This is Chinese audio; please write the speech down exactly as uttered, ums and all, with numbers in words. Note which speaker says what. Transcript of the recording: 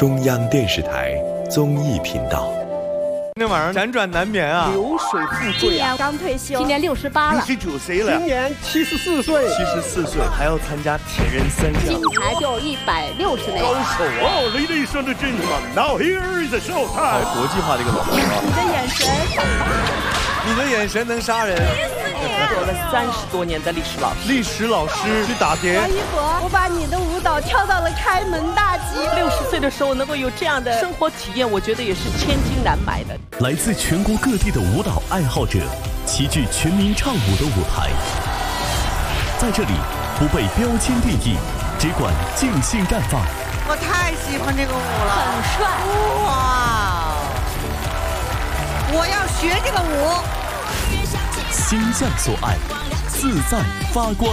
Speaker 1: 中央电视台综艺频道。
Speaker 2: 今天晚上辗转难眠啊，
Speaker 3: 流水富贵啊，
Speaker 4: 刚退休，
Speaker 5: 今年六十八了，
Speaker 2: 六十九岁了，
Speaker 3: 今年七十四岁，
Speaker 2: 七十四岁还要参加铁人三项，
Speaker 5: 才就一百六十内。
Speaker 2: 高手啊
Speaker 6: Oh, ladies and gentlemen, now here is the show
Speaker 2: 哎
Speaker 6: time.
Speaker 2: 国际化的一个老师啊，
Speaker 4: 你的眼神，
Speaker 2: 你的眼神能杀人。
Speaker 3: 做了三十多年的历史老师，
Speaker 2: 历史老师去打碟
Speaker 4: 王一博，我把你的舞蹈跳到了开门大吉。
Speaker 3: 六十岁的时候能够有这样的生活体验，我觉得也是千金难买的。
Speaker 7: 来自全国各地的舞蹈爱好者齐聚全民唱舞的舞台，在这里不被标签定义，只管尽兴绽放。
Speaker 8: 我太喜欢这个舞了，
Speaker 5: 很帅
Speaker 8: 哇！我要学这个舞。
Speaker 7: 心向所爱，自在发光。